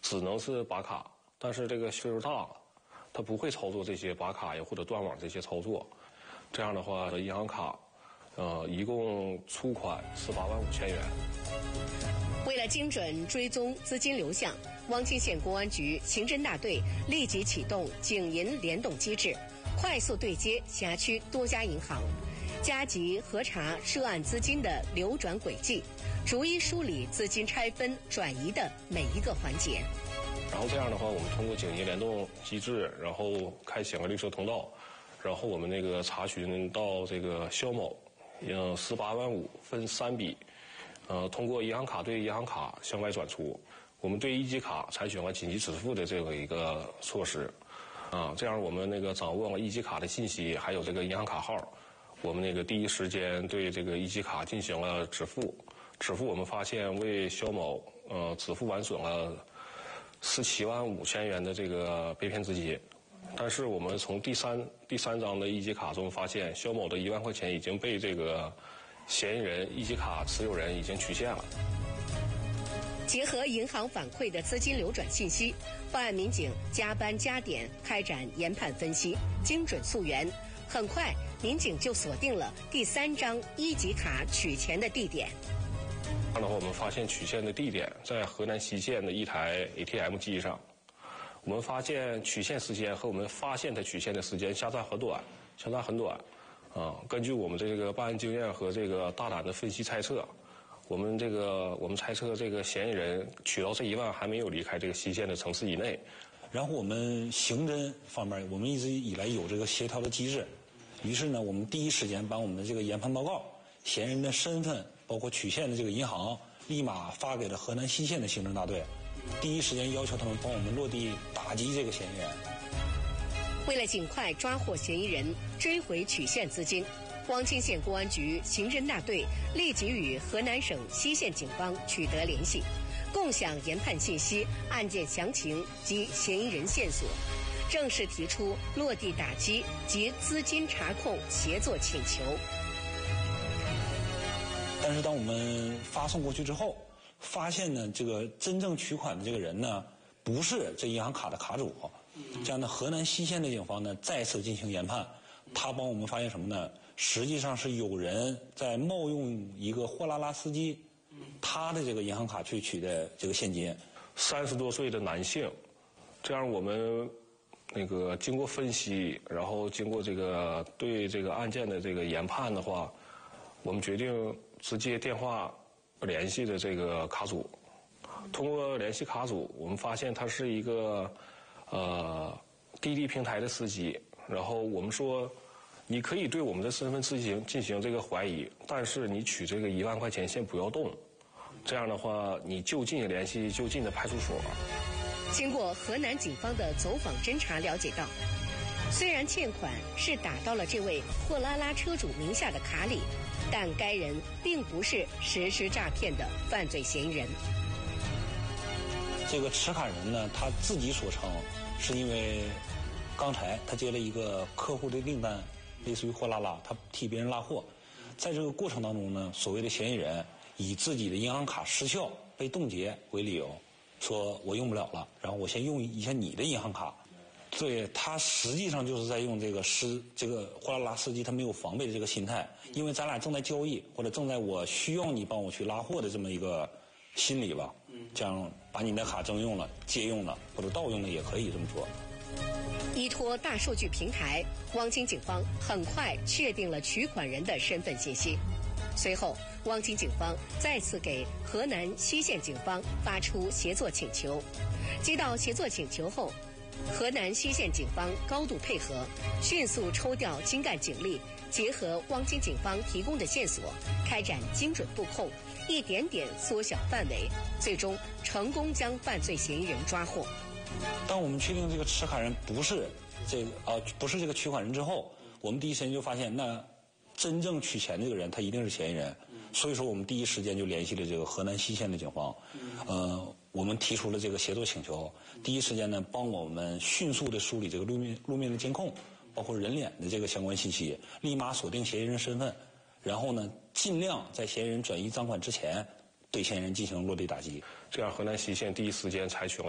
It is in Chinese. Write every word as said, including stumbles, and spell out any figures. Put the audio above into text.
只能是拔卡，但是这个岁数大了，他不会操作这些拔卡呀或者断网这些操作。这样的话，银行卡，呃，一共出款十八万五千元。 为了精准追踪资金流向，汪清县公安局刑侦大队立即启动警银联动机制，快速对接辖区多家银行，加急核查涉案资金的流转轨迹，逐一梳理资金拆分转移的每一个环节。 然后这样的话，我们通过警银联动机制，然后开启了绿色通道，然后我们那个查询到这个肖某，嗯，十八万五分三笔，呃，通过银行卡对银行卡向外转出。我们对一级卡采取了紧急止付的这个一个措施，啊，这样我们那个掌握了一级卡的信息，还有这个银行卡号，我们那个第一时间对这个一级卡进行了止付。止付我们发现为肖某呃止付完损了十七万五千元的这个被骗资金，但是我们从第三第三张的一级卡中发现，肖某的一万块钱已经被这个嫌疑人一级卡持有人已经取现了。 结合银行反馈的资金流转信息，办案民警加班加点开展研判分析，精准溯源。很快，民警就锁定了第三张一级卡取钱的地点。 这样的话，我们发现取现的地点在河南西县的一台 A T M 机上。我们发现取现时间和我们发现他取现的时间相差很短，相差很短。啊，根据我们这个办案经验和这个大胆的分析猜测，我们这个我们猜测这个嫌疑人取到这一万还没有离开这个西县的城市以内。 然后我们刑侦方面，我们一直以来有这个协调的机制，于是呢，我们第一时间把我们的这个研判报告、嫌疑人的身份，包括取现的这个银行，立马发给了河南西县的刑侦大队，第一时间要求他们帮我们落地打击这个嫌疑人。 为了尽快抓获嫌疑人，追回取现资金，汪清县公安局刑侦大队立即与河南省西县警方取得联系，共享研判信息、案件详情及嫌疑人线索，正式提出落地打击及资金查控协作请求。 但是当我们发送过去之后，发现呢，这个真正取款的这个人呢，不是这银行卡的卡主。这样呢，河南西县的警方呢再次进行研判，他帮我们发现什么呢？实际上是有人在冒用一个货拉拉司机，他的这个银行卡去取的这个现金。 三十多岁的男性，这样我们那个经过分析，然后经过这个对这个案件的这个研判的话，我们决定直接电话联系的这个卡主。通过联系卡主，我们发现他是一个呃滴滴平台的司机。然后我们说，你可以对我们的身份进行进行这个怀疑，但是你取这个一万块钱先不要动。这样的话，你就近联系就近的派出所。 经过河南警方的走访侦查了解到，虽然欠款是打到了这位货拉拉车主名下的卡里，但该人并不是实施诈骗的犯罪嫌疑人。 这个持卡人呢，他自己所称是因为刚才他接了一个客户的订单，类似于货拉拉，他替别人拉货，在这个过程当中呢，所谓的嫌疑人以自己的银行卡失效被冻结为理由，说我用不了了，然后我先用一下你的银行卡。对，他实际上就是在用这个司这个货拉拉司机他没有防备的这个心态，因为咱俩正在交易，或者正在我需要你帮我去拉货的这么一个心理吧，这样把你的卡征用了、借用了或者盗用了也可以这么说。 依托大数据平台，汪清警方很快确定了取款人的身份信息。随后，汪清警方再次给河南西县警方发出协作请求。接到协作请求后，河南西县警方高度配合，迅速抽调精干警力，结合汪清警方提供的线索，开展精准布控，一点点缩小范围，最终成功将犯罪嫌疑人抓获。 当我们确定这个持卡人不是这个呃不是这个取款人之后，我们第一时间就发现，那真正取钱这个人他一定是嫌疑人。所以说，我们第一时间就联系了这个河南西县的警方，呃，我们提出了这个协作请求，第一时间呢帮我们迅速的梳理这个路面路面的监控，包括人脸的这个相关信息，立马锁定嫌疑人身份，然后呢尽量在嫌疑人转移赃款之前，对嫌疑人进行落地打击。 这样，河南西县第一时间采取了